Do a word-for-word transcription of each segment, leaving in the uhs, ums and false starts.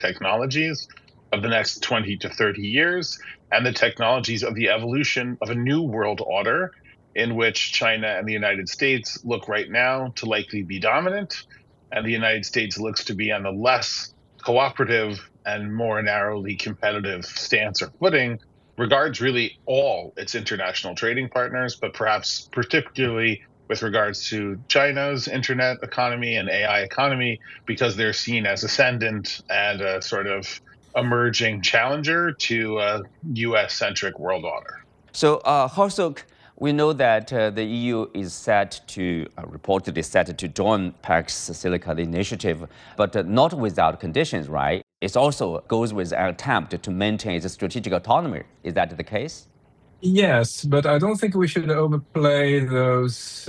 technologies of the next twenty to thirty years, and the technologies of the evolution of a new world order in which China and the United States look right now to likely be dominant, and the United States looks to be on a less cooperative and more narrowly competitive stance or footing, regards really all its international trading partners, but perhaps particularly with regards to China's internet economy and A I economy, because they're seen as ascendant and a sort of emerging challenger to a U S centric world order. So, uh, Horsuk, we know that uh, the E U is set to, uh, reportedly set to join Pax Silica initiative, but uh, not without conditions, right? It also goes with an attempt to maintain its strategic autonomy. Is that the case? Yes, but I don't think we should overplay those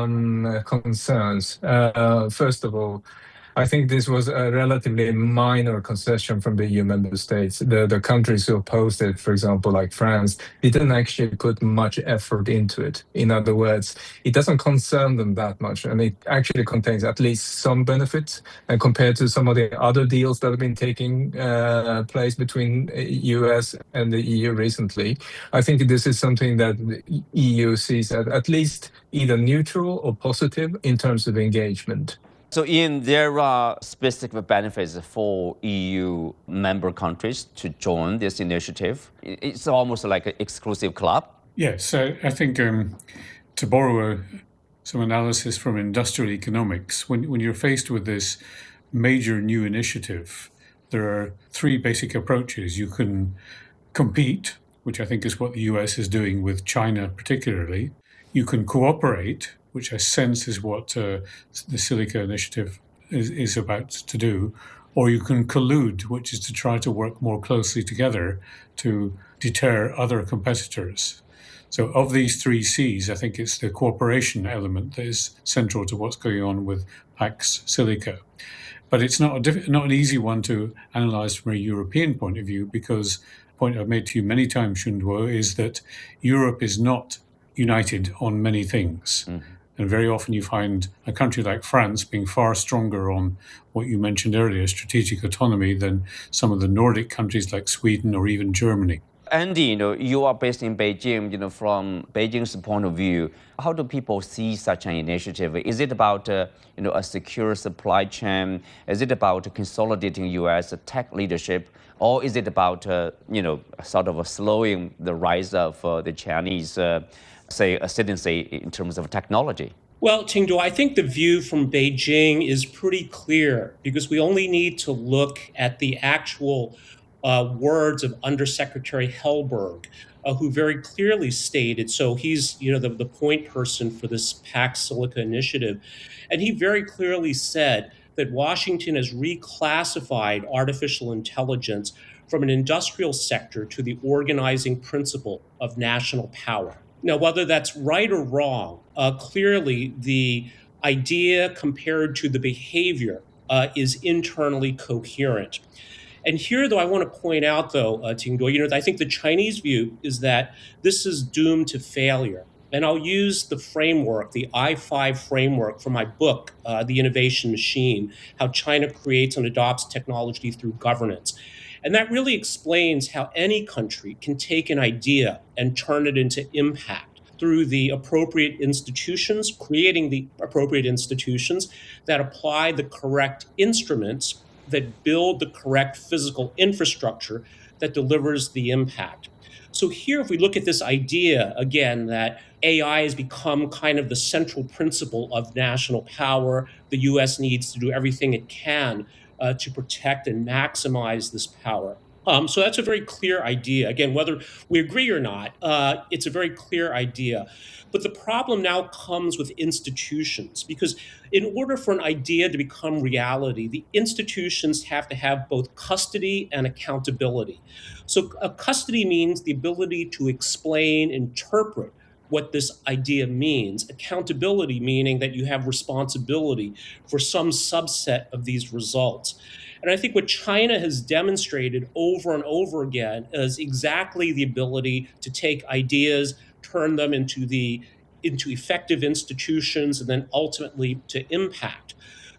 um, concerns. Uh, first of all, I think this was a relatively minor concession from the E U member states. The, the countries who opposed it, for example, like France, didn't actually put much effort into it. In other words, it doesn't concern them that much, and it actually contains at least some benefits. And compared to some of the other deals that have been taking uh, place between U S and the E U recently, I think this is something that the E U sees as at least either neutral or positive in terms of engagement. So, Ian, there are specific benefits for E U member countries to join this initiative. It's almost like an exclusive club. Yes, I, I think um, to borrow a, some analysis from industrial economics, when, when you're faced with this major new initiative, there are three basic approaches. You can compete, which I think is what the U S is doing with China particularly. You can cooperate, which I sense is what uh, the Silica initiative is, is about to do, or you can collude, which is to try to work more closely together to deter other competitors. So of these three C's, I think it's the cooperation element that is central to what's going on with Pax Silica. But it's not a diff- not an easy one to analyze from a European point of view, because the point I've made to you many times, Shunduo, is that Europe is not united on many things. Mm-hmm. And very often you find a country like France being far stronger on what you mentioned earlier, strategic autonomy, than some of the Nordic countries like Sweden or even Germany. Andy, you know, you are based in Beijing. You know, from Beijing's point of view, how do people see such an initiative? Is it about, uh, you know, a secure supply chain? Is it about consolidating U S tech leadership? Or is it about, uh, you know, sort of slowing the rise of uh, the Chinese, uh, say, ascendancy in terms of technology? Well, Qingduo, I think the view from Beijing is pretty clear, because we only need to look at the actual uh, words of Undersecretary Helberg, uh, who very clearly stated, so he's, you know, the, the point person for this Pax Silica initiative, and he very clearly said that Washington has reclassified artificial intelligence from an industrial sector to the organizing principle of national power. Now, whether that's right or wrong, uh, clearly the idea compared to the behavior uh, is internally coherent. And here, though, I want to point out, though, uh, Qingduo, you know, I think the Chinese view is that this is doomed to failure. And I'll use the framework, the I five framework from my book, uh, The Innovation Machine, How China Creates and Adopts Technology Through Governance. And that really explains how any country can take an idea and turn it into impact through the appropriate institutions, creating the appropriate institutions that apply the correct instruments, that build the correct physical infrastructure that delivers the impact. So here, if we look at this idea, again, that A I has become kind of the central principle of national power, the U S needs to do everything it can uh, to protect and maximize this power. Um, so that's a very clear idea. Again, whether we agree or not, uh, it's a very clear idea. But the problem now comes with institutions, because in order for an idea to become reality, the institutions have to have both custody and accountability. So uh, custody means the ability to explain, interpret what this idea means. Accountability meaning that you have responsibility for some subset of these results. And I think what China has demonstrated over and over again is exactly the ability to take ideas, turn them into the into effective institutions, and then ultimately to impact.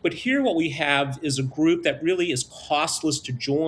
But here what we have is a group that really is costless to join.